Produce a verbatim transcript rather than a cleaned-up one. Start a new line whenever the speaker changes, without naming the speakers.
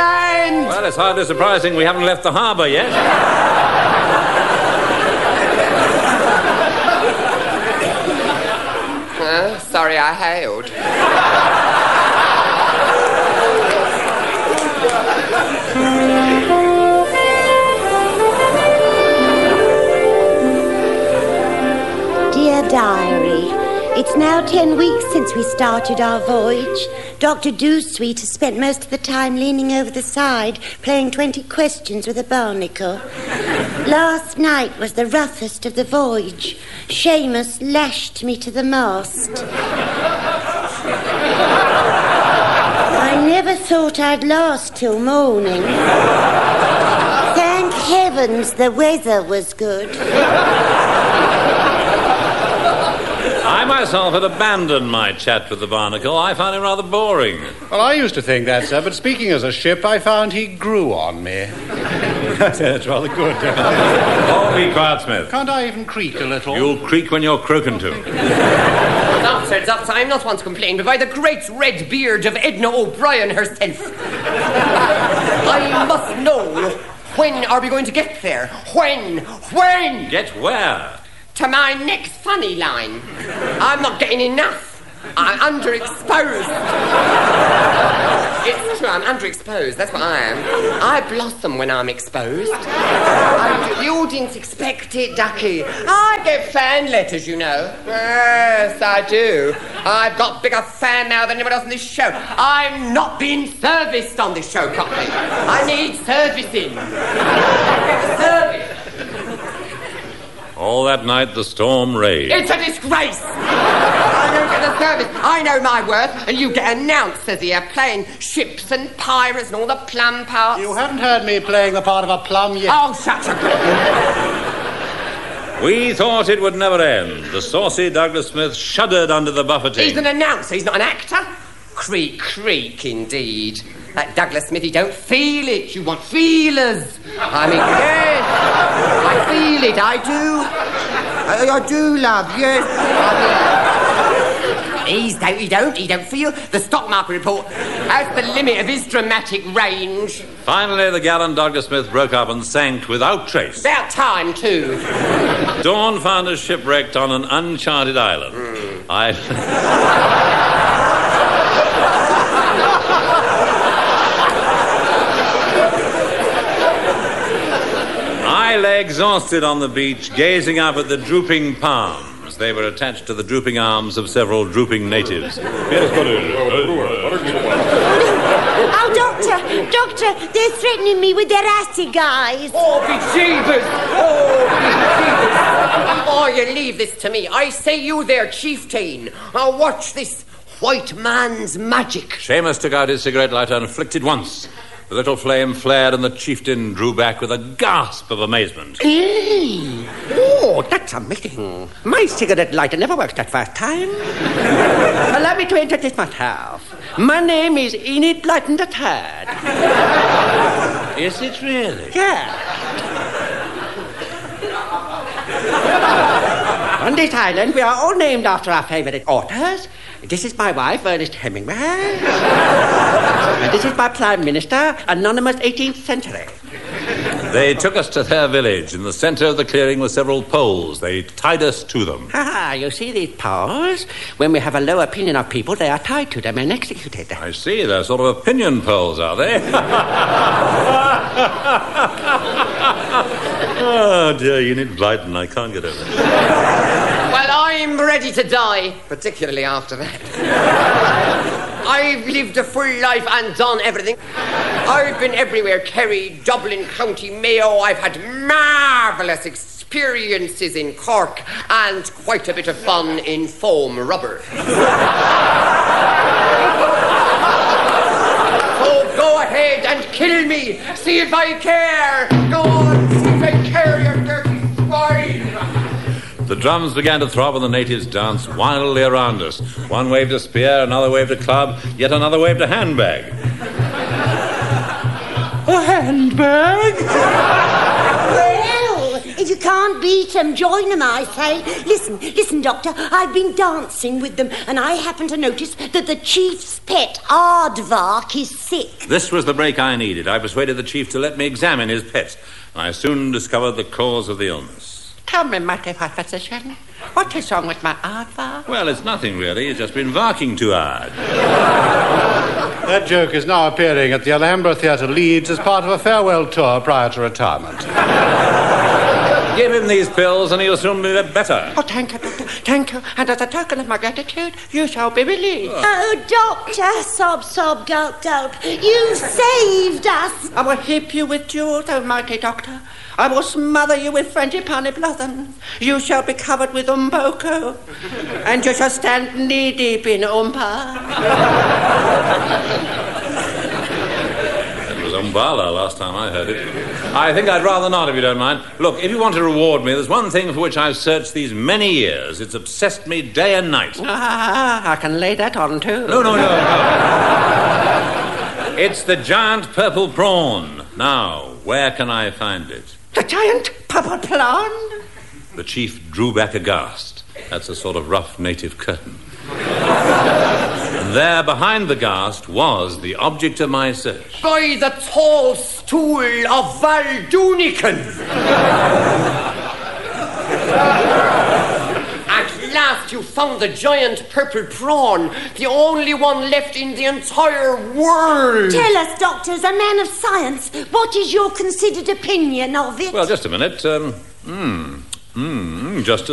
land!
Well, it's hardly surprising we haven't left the harbour yet.
uh, sorry I hailed.
Dear Diary, it's now ten weeks since we started our voyage. Doctor Dewsweet has spent most of the time leaning over the side, playing twenty questions with a barnacle. Last night was the roughest of the voyage. Seamus lashed me to the mast. I never thought I'd last till morning. Thank heavens the weather was good.
I myself had abandoned my chat with the barnacle. I found him rather boring.
Well, I used to think that, sir, but speaking as a ship, I found he grew on me. That's rather good.
Oh, be quiet, Smith.
Can't I even creak a little?
You'll creak when you're croaking to.
Doctor, doctor, I'm not one to complain, but by the great red beard of Edna O'Brien herself. I must know, when are we going to get there? When? When?
Get where?
To my next funny line. I'm not getting enough. I'm underexposed. It's true, I'm underexposed. That's what I am. I blossom when I'm exposed. I do. The audience expect it, Ducky. I get fan letters, you know. Yes, I do. I've got bigger fan mail than anyone else on this show. I'm not being serviced on this show properly. I need servicing. Service.
All that night the storm raged.
It's a disgrace! I don't get the service. I know my worth, and you get announcers here playing ships and pirates and all the plum parts.
You haven't heard me playing the part of a plum yet.
Oh, shut up.
We thought it would never end. The saucy Douglas Smith shuddered under the buffeting.
He's an announcer, he's not an actor. Creak, creak, indeed. That Douglas Smith, he don't feel it. You want feelers. I mean, yes. I feel it, I do. I, I do, love, yes. I mean, he's don't, he don't, he don't feel. The stock market report has the limit of his dramatic range.
Finally, the gallant Douglas Smith broke up and sank without trace.
About time, too.
Dawn found us shipwrecked on an uncharted island. Mm. I... I lay exhausted on the beach, gazing up at the drooping palms. They were attached to the drooping arms of several drooping natives.
Oh, Doctor, Doctor, they're threatening me with their acid guys.
Oh, bejeebers! Oh, bejeebers! Oh, you leave this to me. I say you there, chieftain. I'll watch this white man's magic.
Seamus took out his cigarette lighter and flicked it once. The little flame flared and the chieftain drew back with a gasp of amazement.
Mm. Oh, that's amazing. My cigarette lighter never worked that first time. Allow me to introduce myself. My name is Enid Blyton the Third.
Is it really?
Yeah. On this island, we are all named after our favorite authors. This is my wife, Ernest Hemingway. And this is my Prime Minister, anonymous eighteenth century.
They took us to their village. In the centre of the clearing were several poles. They tied us to them.
Ah, you see these poles? When we have a low opinion of people, they are tied to them and executed.
I see. They're sort of opinion poles, are they? Oh, dear Enid Blyton, I can't get over it.
Well, I'm ready to die, particularly after that. I've lived a full life and done everything. I've been everywhere, Kerry, Dublin, County Mayo. I've had marvellous experiences in Cork and quite a bit of fun in foam rubber. So go ahead and kill me. See if I care. Go on, see if I care, you dirty swine.
The drums began to throb and the natives danced wildly around us. One waved a spear, another waved a club, yet another waved a handbag.
A handbag?
Well, it you can't beat 'em, join 'em, I say. Listen, listen, Doctor, I've been dancing with them, and I happen to notice that the chief's pet, Aardvark, is sick.
This was the break I needed. I persuaded the chief to let me examine his pet. I soon discovered the cause of the illness.
Tell me, my dear physician, what is wrong with my Aardvark?
Well, it's nothing really. It's just been barking too hard.
That joke is now appearing at the Alhambra Theatre, Leeds, as part of a farewell tour prior to retirement.
Give him these pills and he'll soon be better.
Oh, thank you, Doctor. Thank you. And as a token of my gratitude, you shall be released.
Oh, Doctor, sob, sob, gulp, gulp. You saved us.
I will heap you with jewels, oh mighty Doctor. I will smother you with frangipani blossoms. You shall be covered with umboko. And you shall stand knee-deep in umpa.
It was umbala last time I heard it. I think I'd rather not, if you don't mind. Look, if you want to reward me, there's one thing for which I've searched these many years. It's obsessed me day and night.
Ah, I can lay that on, too.
No, no, no, no. It's the giant purple prawn. Now, where can I find it?
The giant purple prawn?
The chief drew back aghast. That's a sort of rough native curtain. And there, behind the ghast, was the object of my search.
By the tall stool of Valdunican. At last you found the giant purple prawn, the only one left in the entire world.
Tell us, Doctor, as a man of science, what is your considered opinion of it?
Well, just a minute. Um, hmm. Hmm. Just a